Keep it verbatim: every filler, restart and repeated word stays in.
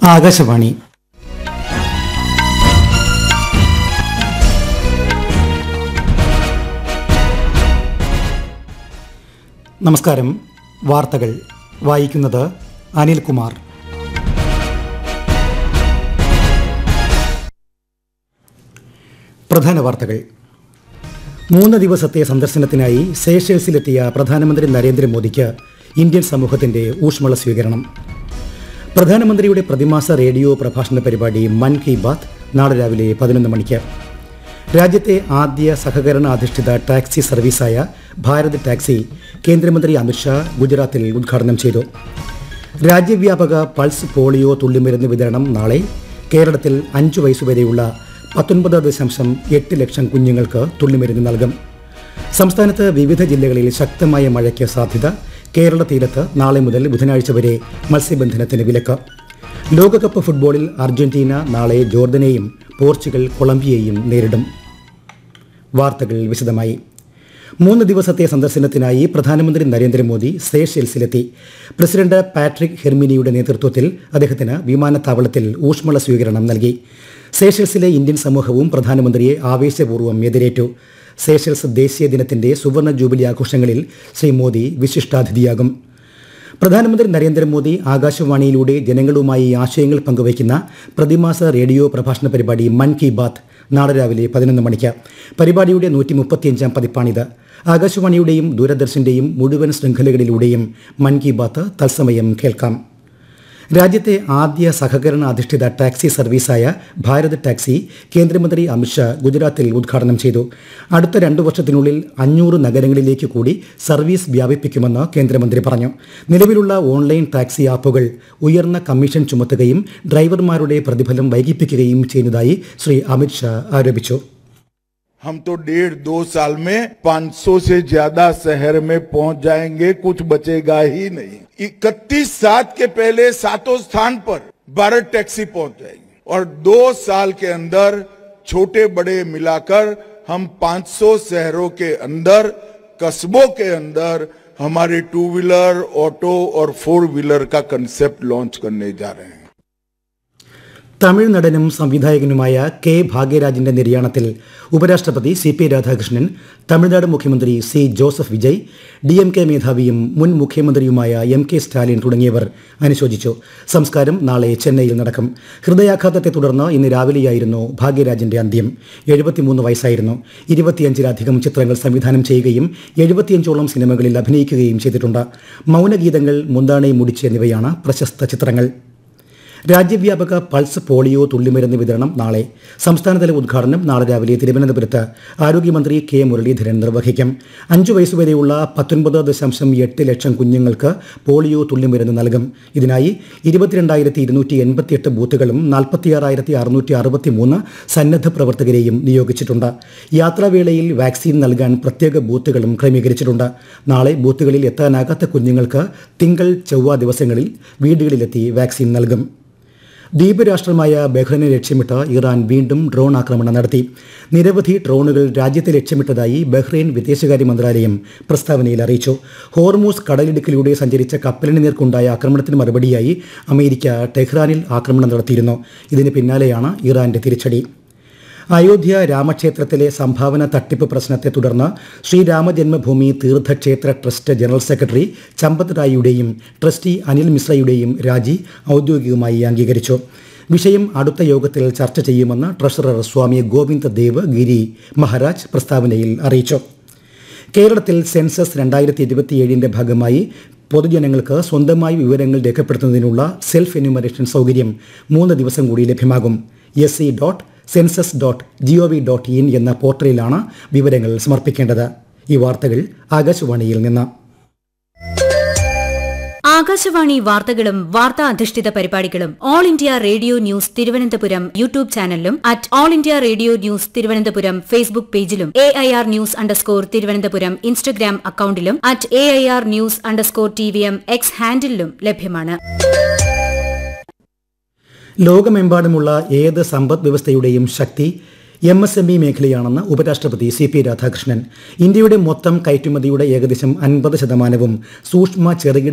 ആകാശവാണി. നമസ്കാരം. വാർത്തകൾ വായിക്കുന്നത് അനിൽകുമാർ. പ്രധാന വാർത്തകൾ. മൂന്ന് ദിവസത്തെ സന്ദർശനത്തിനായി സേഷേഴ്സിലെത്തിയ പ്രധാനമന്ത്രി നരേന്ദ്രമോദിക്ക് ഇന്ത്യൻ സമൂഹത്തിന്റെ ഊഷ്മള സ്വീകരണം. പ്രധാനമന്ത്രിയുടെ പ്രതിമാസ റേഡിയോ പ്രഭാഷണ പരിപാടി മൻ കി ബാത്ത് നാളെ രാവിലെ പതിനൊന്ന് മണിക്ക്. രാജ്യത്തെ ആദ്യ സഹകരണ അധിഷ്ഠിത ടാക്സി സർവീസായ ഭാരത് ടാക്സി കേന്ദ്രമന്ത്രി അമിത്ഷാ ഗുജറാത്തിൽ ഉദ്ഘാടനം ചെയ്തു. രാജ്യവ്യാപക പൾസ് പോളിയോ തുള്ളിമരുന്ന് വിതരണം നാളെ. കേരളത്തിൽ അഞ്ചു വയസ്സുവരെയുള്ള പത്തൊൻപത് ദശാംശം എട്ട് ലക്ഷം കുഞ്ഞുങ്ങൾക്ക് തുള്ളിമരുന്ന് നൽകും. സംസ്ഥാനത്ത് വിവിധ ജില്ലകളിൽ ശക്തമായ മഴയ്ക്ക് സാധ്യത. കേരള തീരത്ത് നാളെ മുതൽ ബുധനാഴ്ച വരെ മത്സ്യബന്ധനത്തിന് വിലക്ക്. ലോകകപ്പ് ഫുട്ബോളിൽ അർജന്റീന നാളെ ജോർദനെയും പോർച്ചുഗൽ കൊളംബിയയും നേരിടും. വാർത്തകൾ വിശദമായി. മൂന്ന് ദിവസത്തെ സന്ദർശനത്തിനായി പ്രധാനമന്ത്രി നരേന്ദ്രമോദി സേഷെൽസിലെത്തി. പ്രസിഡന്റ് പാട്രിക് ഹെർമിനിയുടെ നേതൃത്വത്തിൽ അദ്ദേഹത്തിന് വിമാനത്താവളത്തിൽ ഊഷ്മള സ്വീകരണം നൽകി. സേഷെൽസിലെ ഇന്ത്യൻ സമൂഹവും പ്രധാനമന്ത്രിയെ ആവേശപൂർവ്വം എതിരേറ്റു. സേഷെൽസ് ദേശീയ ദിനത്തിന്റെ സുവർണ ജൂബിലി ആഘോഷങ്ങളിൽ ശ്രീ മോദി വിശിഷ്ടാതിഥിയാകും. പ്രധാനമന്ത്രി നരേന്ദ്രമോദി ആകാശവാണിയിലൂടെ ജനങ്ങളുമായി ആശയങ്ങൾ പങ്കുവയ്ക്കുന്ന പ്രതിമാസ റേഡിയോ പ്രഭാഷണ പരിപാടി മൻ കി ബാത്ത് നാളെ രാവിലെ പതിനൊന്ന് മണിക്ക്. പരിപാടിയുടെ നൂറ്റി മുപ്പത്തിയഞ്ചാം പതിപ്പാണിത്. ആകാശവാണിയുടെയും ദൂരദർശന്റെയും മുഴുവൻ ശൃംഖലകളിലൂടെയും മൻ കി ബാത്ത് തത്സമയം കേൾക്കാം. രാജ്യത്തെ ആദ്യ സഹകരണ അധിഷ്ഠിത ടാക്സി സർവീസായ ഭാരത് ടാക്സി കേന്ദ്രമന്ത്രി അമിത്ഷാ ഗുജറാത്തിൽ ഉദ്ഘാടനം ചെയ്തു. അടുത്ത രണ്ടു വർഷത്തിനുള്ളിൽ അഞ്ഞൂറ് നഗരങ്ങളിലേക്ക് കൂടി സർവീസ് വ്യാപിപ്പിക്കുമെന്ന് കേന്ദ്രമന്ത്രി പറഞ്ഞു. നിലവിലുള്ള ഓൺലൈൻ ടാക്സി ആപ്പുകൾ ഉയർന്ന കമ്മീഷൻ ചുമത്തുകയും ഡ്രൈവർമാരുടെ പ്രതിഫലം വൈകിപ്പിക്കുകയും ചെയ്യുന്നതായി ശ്രീ അമിത്ഷാ ആരോപിച്ചു. हम तो डेढ़ दो साल में पाँच सौ से ज्यादा शहर में पहुंच जाएंगे, कुछ बचेगा ही नहीं. इकतीस सात के पहले सातों स्थान पर भारत टैक्सी पहुंच जाएगी और दो साल के अंदर छोटे बड़े मिलाकर हम पाँच सौ शहरों के अंदर, कस्बों के अंदर हमारे टू व्हीलर, ऑटो और फोर व्हीलर का कंसेप्ट लॉन्च करने जा रहे हैं. തമിഴ് നടനും സംവിധായകനുമായ കെ ഭാഗ്യരാജിന്റെ നിര്യാണത്തിൽ ഉപരാഷ്ട്രപതി സി പി രാധാകൃഷ്ണൻ, തമിഴ്നാട് മുഖ്യമന്ത്രി C Joseph Vijay, D M K മേധാവിയും മുൻ മുഖ്യമന്ത്രിയുമായ എം കെ സ്റ്റാലിൻ തുടങ്ങിയവർ അനുശോചിച്ചു. സംസ്കാരം നാളെ ചെന്നൈയിൽ നടക്കും. ഹൃദയാഘാതത്തെ തുടർന്ന് ഇന്ന് രാവിലെയായിരുന്നു ഭാഗ്യരാജിന്റെ അന്ത്യം. എഴുപത്തിമൂന്ന് വയസ്സായിരുന്നു. ഇരുപത്തിയഞ്ചിലധികം ചിത്രങ്ങൾ സംവിധാനം ചെയ്യുകയും എഴുപത്തിയഞ്ചോളം സിനിമകളിൽ അഭിനയിക്കുകയും ചെയ്തിട്ടുണ്ട്. മൗനഗീതങ്ങൾ, മുന്താണി മുടിച്ച് എന്നിവയാണ് പ്രശസ്ത ചിത്രങ്ങൾ. രാജ്യവ്യാപക പൾസ് പോളിയോ തുള്ളിമരുന്ന് വിതരണം നാളെ. സംസ്ഥാനതല ഉദ്ഘാടനം നാളെ രാവിലെ തിരുവനന്തപുരത്ത് ആരോഗ്യമന്ത്രി കെ മുരളീധരൻ നിർവഹിക്കും. അഞ്ചു വയസ്സുവരെയുള്ള പത്തൊൻപത് ദശാംശം എട്ട് ലക്ഷം കുഞ്ഞുങ്ങൾക്ക് പോളിയോ തുള്ളിമരുന്ന് നൽകും. ഇതിനായി ഇരുപത്തിരണ്ടായിരത്തി ഇരുന്നൂറ്റി എൺപത്തിയെട്ട് ബൂത്തുകളും നാൽപ്പത്തിയാറായിരത്തി അറുന്നൂറ്റി അറുപത്തി മൂന്ന് സന്നദ്ധ പ്രവർത്തകരെയും നിയോഗിച്ചിട്ടുണ്ട്. യാത്രാവേളയിൽ വാക്സിൻ നൽകാൻ പ്രത്യേക ബൂത്തുകളും ക്രമീകരിച്ചിട്ടുണ്ട്. നാളെ ബൂത്തുകളിൽ എത്താനാകാത്ത കുഞ്ഞുങ്ങൾക്ക് തിങ്കൾ, ചൊവ്വ ദിവസങ്ങളിൽ വീടുകളിലെത്തി വാക്സിൻ നൽകും. ദ്വീപ് രാഷ്ട്രമായ ബഹ്റൈനെ ലക്ഷ്യമിട്ട് ഇറാൻ വീണ്ടും ഡ്രോൺ ആക്രമണം നടത്തി. നിരവധി ഡ്രോണുകൾ രാജ്യത്തെ ലക്ഷ്യമിട്ടതായി ബഹ്റൈൻ വിദേശകാര്യ മന്ത്രാലയം പ്രസ്താവനയിൽ അറിയിച്ചു. ഹോർമൂസ് കടലിടുക്കിലൂടെ സഞ്ചരിച്ച കപ്പലിന് നേർക്കുണ്ടായ ആക്രമണത്തിന് മറുപടിയായി അമേരിക്ക ടെഹ്റാനിൽ ആക്രമണം നടത്തിയിരുന്നു. ഇതിന് പിന്നാലെയാണ് ഇറാന്റെ തിരിച്ചടി. അയോധ്യ രാമക്ഷേത്രത്തിലെ സംഭാവന തട്ടിപ്പ് പ്രശ്നത്തെ തുടർന്ന് Sri Ram Janmabhoomi Theerthakshetra trust general secretary Champat റായിയുടെയും trustee Anil മിശ്രയുടെയും രാജി ഔദ്യോഗികമായി അംഗീകരിച്ചു. വിഷയം അടുത്ത യോഗത്തിൽ ചർച്ച ചെയ്യുമെന്ന് ട്രഷറർ സ്വാമി ഗോവിന്ദ ദേവ് ഗിരി മഹാരാജ് പ്രസ്താവനയിൽ അറിയിച്ചു. കേരളത്തിൽ സെൻസസ് രണ്ടായിരത്തി ഇരുപത്തിയേഴിന്റെ ഭാഗമായി പൊതുജനങ്ങൾക്ക് സ്വന്തമായി വിവരങ്ങൾ രേഖപ്പെടുത്തുന്നതിനുള്ള സെൽഫ് എന്യൂമറേഷൻ സൗകര്യം മൂന്ന് ദിവസം കൂടി ലഭ്യമാകും. S C dot census dot G O V dot in എന്ന പോർട്ടലിലാണ് വിവരങ്ങൾ സമർപ്പിക്കേണ്ടത്. ഈ വാർത്തകൾ ആകാശവാണിയിൽ നിന്ന്. ആകാശവാണി വാർത്തകളും വാർത്താ അധിഷ്ഠിത പരിപാടികളും all India radio news Thiruvananthapuram YouTube ചാനലിലും at all India radio news Thiruvananthapuram Facebook പേജിലും A I R news underscore Thiruvananthapuram Instagram അക്കൌണ്ടിലും at A I R news underscore T V M X ഹാൻഡിലും ലഭ്യമാണ്. ലോകമെമ്പാടുമുള്ള ഏത് സമ്പദ് വ്യവസ്ഥയുടെയും ശക്തി എം എസ് എം ഇ മേഖലയാണെന്ന് ഉപരാഷ്ട്രപതി C P Radhakrishnan. ഇന്ത്യയുടെ മൊത്തം കയറ്റുമതിയുടെ ഏകദേശം അൻപത് ശതമാനവും സൂക്ഷ്മ ചെറുകിട